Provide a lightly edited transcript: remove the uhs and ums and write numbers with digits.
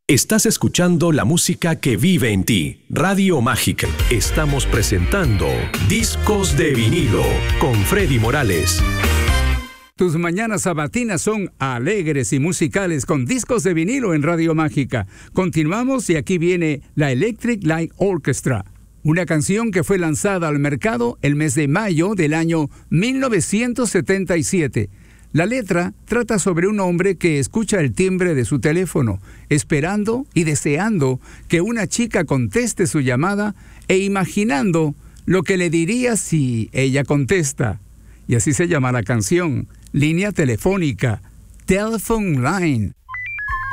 Estás escuchando la música que vive en ti. Radio Mágica. Estamos presentando Discos de Vinilo con Freddy Morales. Tus mañanas sabatinas son alegres y musicales con Discos de Vinilo en Radio Mágica. Continuamos y aquí viene la Electric Light Orchestra, una canción que fue lanzada al mercado el mes de mayo del año 1977. La letra trata sobre un hombre que escucha el timbre de su teléfono, esperando y deseando que una chica conteste su llamada e imaginando lo que le diría si ella contesta. Y así se llama la canción, Línea Telefónica, Telephone Line.